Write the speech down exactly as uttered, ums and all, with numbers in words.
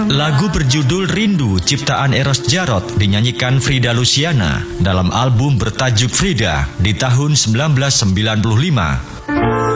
Lagu berjudul Rindu ciptaan Eros Djarot dinyanyikan Frida Luciana dalam album bertajuk Frida di tahun seribu sembilan ratus sembilan puluh lima.